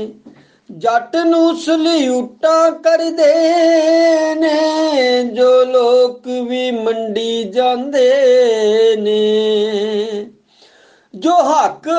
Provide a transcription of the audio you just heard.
ਜੱਟ ਨੂੰ ਸਲਿਊਟਾਂ ਕਰਦੇ ਨੇ ਜੋ ਲੋਕ ਵੀ ਮੰਡੀ ਜਾਂਦੇ ਨੇ। ਜੋ ਹੱਕ